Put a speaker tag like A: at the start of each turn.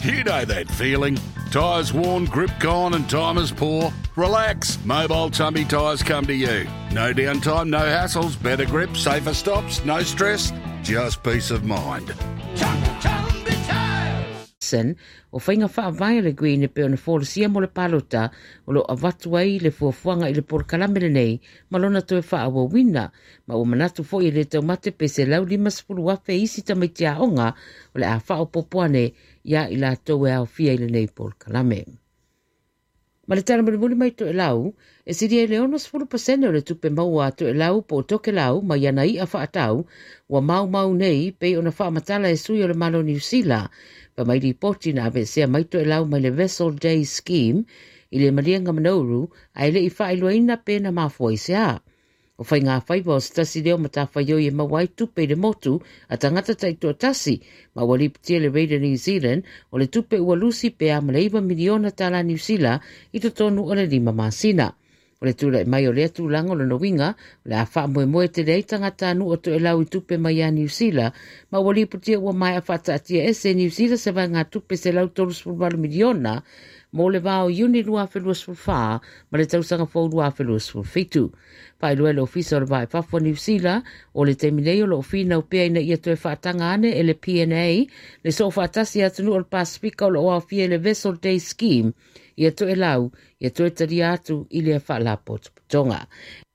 A: You know that feeling. Tyres worn, grip gone and time is poor? Relax. Mobile Tumby Tyres come to you. No downtime, no hassles, better grip, safer stops, no stress, just peace of mind.
B: O whainga wha vai le gui ne pe o na wholosia mo le palota o lo avatu ai le fuafuanga i le porkalamele nei malona toe wha awa wina ma o manatu fo i le tau mate pe se lau 5 wafe isi tamaitia onga o le a wha o popoane ia i la tau e au fia i le nei porkalame. Ma le tala muli mai to e lau, e siri e le ono 10% o le tupe maua to e lau po toke lau ma iana i a wha atau wa mau nei pe o na wha matala e sui o le malo New Zealand pa mai li poti na ave sea mai to e lau mai le Vessel Day Scheme i le malianga manauru a ele i wha iloina pe na mafua i sea. O whai ngā whaiwa o stasi leo ma ta whaioi e mawai tupe le motu a tangata taito tasi ma wali ptia le Raider New Zealand o le tupe ua lusi pe a malaiva miliona tala New Zealand i to tonu o le 5 masina. O le tūla e mai o lea tūlanga o le nowinga, o le a wha moe te rei tangata anu o to e lau i tupe mai a New Zealand, ma wali putia ua mai a whata atia ese New Zealand se vai ngā tupe se lau tolu 10 miliona, mo le vao uni lua whelua swha, ma le tausanga fau lua whelua swhitu. Pai lua le ofisa o le vai whafua New Zealand, o le teminei o le ofina o pia ina ia toe whaatanga ane e le PNA, le so whaatasi atunu o le Pasifika o le oa fia le Vessel Day Scheme, ia to e lau, ia to e tari atu i le wha la potonga.